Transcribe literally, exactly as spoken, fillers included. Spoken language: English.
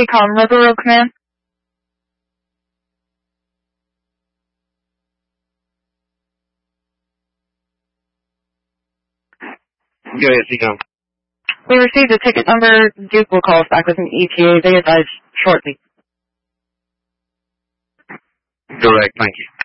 City calling Rebel Road Command. Go ahead, Seacom. We received a ticket number. Duke will call us back with an E T A. They advise shortly. Correct, thank you.